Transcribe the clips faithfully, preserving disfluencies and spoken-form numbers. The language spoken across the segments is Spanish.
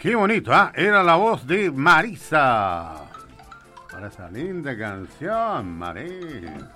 Qué bonito, ¿ah? ¿eh? Era la voz de Marisa. Para esa linda canción, Marisa.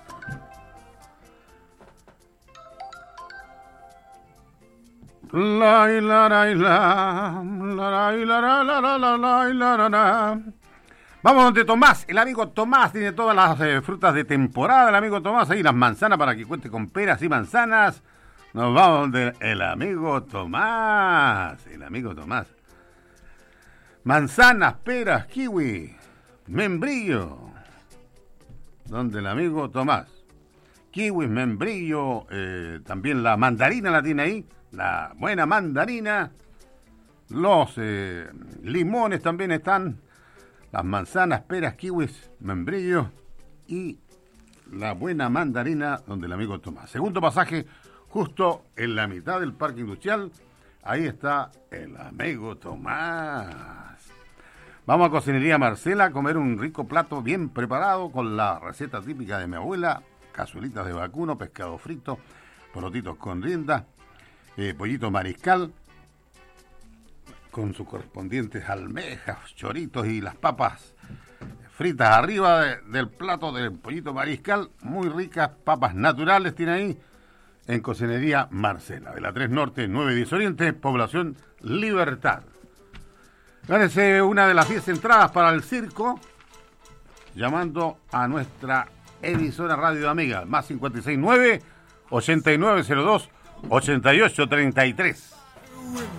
La la la la la la la la la la la. Vamos donde Tomás, el amigo Tomás tiene todas las eh, frutas de temporada, el amigo Tomás, ahí las manzanas para que cuente con peras y manzanas. Nos vamos donde el amigo Tomás, el amigo Tomás. Manzanas, peras, kiwi, membrillo. Donde el amigo Tomás. Kiwi, membrillo, eh, también la mandarina la tiene ahí. La buena mandarina. Los eh, limones también están. Las manzanas, peras, kiwis, membrillo. Y la buena mandarina donde el amigo Tomás. Segundo pasaje, justo en la mitad del parque industrial. Ahí está el amigo Tomás. Vamos a Cocinería Marcela a comer un rico plato bien preparado con la receta típica de mi abuela. Cazuelitas de vacuno, pescado frito, porotitos con rienda, eh, pollito mariscal, con sus correspondientes almejas, choritos y las papas fritas arriba de, del plato del pollito mariscal. Muy ricas, papas naturales tiene ahí en Cocinería Marcela, de la tres Norte, nueve diez Oriente, población Libertad. Gánese una de las diez entradas para el circo llamando a nuestra emisora radio amiga, más cincuenta y seis nueve, ochenta y nueve cero dos, ochenta y ocho treinta y tres.